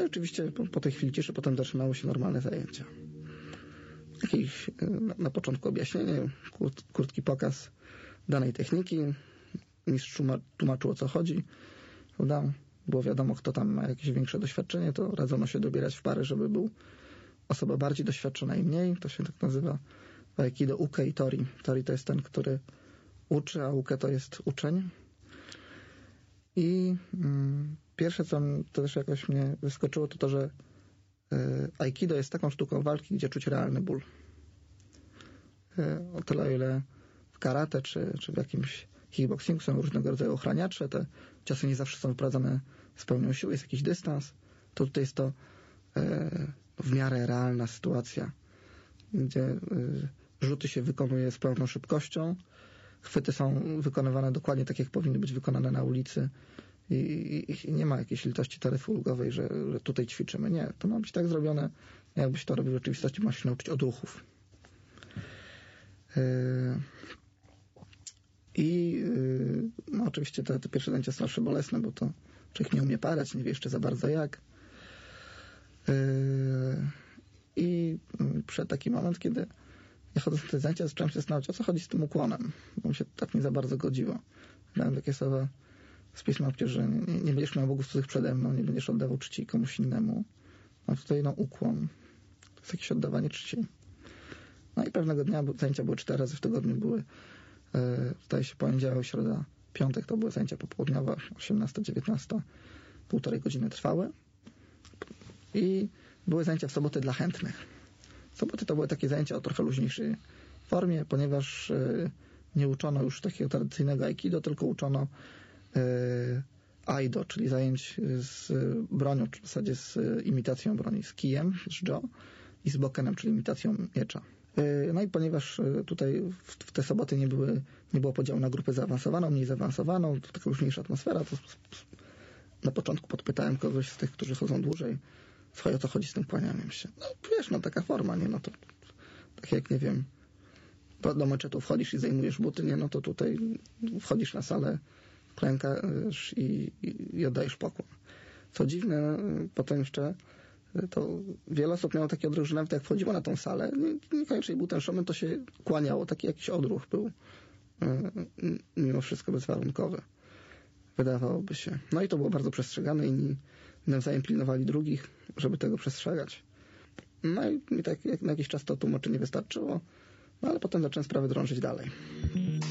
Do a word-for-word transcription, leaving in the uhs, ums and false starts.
No i oczywiście po, po tej chwili ciszy potem zaczynały się normalne zajęcia. Jakiś na, na początku objaśnienie, kurt, krótki pokaz danej techniki. Mistrz tłumaczył, o co chodzi. Prawda? Było wiadomo, kto tam ma jakieś większe doświadczenie, to radzono się dobierać w pary, żeby był osoba bardziej doświadczona i mniej. To się tak nazywa w Aikido uke i tori. Tori to jest ten, który uczy, a uke to jest uczeń. I mm, pierwsze, co to też jakoś mnie wyskoczyło, to to, że y, Aikido jest taką sztuką walki, gdzie czuć realny ból. Y, o tyle, o ile w karate czy, czy w jakimś kickboxingu są różnego rodzaju ochraniacze, te ciosy nie zawsze są wyprowadzane z pełnią siły, jest jakiś dystans, to tutaj jest to y, w miarę realna sytuacja, gdzie y, rzuty się wykonuje z pełną szybkością, chwyty są wykonywane dokładnie tak, jak powinny być wykonane na ulicy i, i, i nie ma jakiejś litości taryfy ulgowej, że, że tutaj ćwiczymy. Nie, to ma być tak zrobione, jakbyś to robił w rzeczywistości, ma się nauczyć odruchów. Yy, I yy, no oczywiście te, te pierwsze zajęcia są zawsze bolesne, bo to człowiek nie umie parać, nie wie jeszcze za bardzo jak. Yy, I przed taki moment, kiedy ja chodząc na te zajęcia, zacząłem się zastanawiać, o co chodzi z tym ukłonem, bo mi się tak nie za bardzo godziło. Dałem takie słowa z pisma, że nie, nie będziesz miał bogów cudzych przede mną, nie będziesz oddawał czci komuś innemu. A tutaj no ukłon. To jest jakieś oddawanie czci. No i pewnego dnia zajęcia były cztery razy w tygodniu. Były, e, zdaje się, poniedziałek, środa, piątek to były zajęcia popołudniowe, osiemnasta dziewiętnasta, półtorej godziny trwały. I były zajęcia w soboty dla chętnych. Soboty to były takie zajęcia o trochę luźniejszej formie, ponieważ y, nie uczono już takiego tradycyjnego aikido, tylko uczono y, aido, czyli zajęć z bronią, czy w zasadzie z imitacją broni, z kijem, z jo i z bokenem, czyli imitacją miecza. Y, no i ponieważ y, tutaj w, w te soboty nie, były, nie było podziału na grupę zaawansowaną, mniej zaawansowaną, to taka luźniejsza atmosfera, to na początku podpytałem kogoś z tych, którzy chodzą dłużej, słuchaj, o co chodzi z tym kłanianiem się. No wiesz, no taka forma, nie, no to tak jak, nie wiem, do meczetu wchodzisz i zajmujesz buty, nie, no to tutaj wchodzisz na salę, klękasz i, i, i oddajesz pokłon. Co dziwne, potem jeszcze to wiele osób miało taki odruch, że nawet jak wchodziło na tą salę, nie, niekoniecznie był ten szomen, to się kłaniało, taki jakiś odruch był mimo wszystko bezwarunkowy. Wydawałoby się. No i to było bardzo przestrzegane, inni nawzajem pilnowali drugich, żeby tego przestrzegać. No i, i tak jak na jakiś czas to tłumaczenie wystarczyło, no ale potem zacząłem sprawę drążyć dalej.